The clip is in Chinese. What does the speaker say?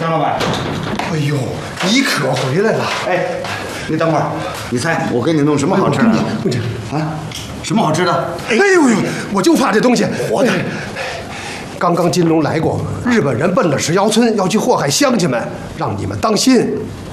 江老板。 哎呦，你可回来了！ 哎，你等会儿，你猜我给你弄什么好吃的？ 不吃啊？什么好吃的？ 哎呦呦，我就怕这东西活的。刚金龙来过，日本人奔了石窑村，要去祸害乡亲们，让你们当心。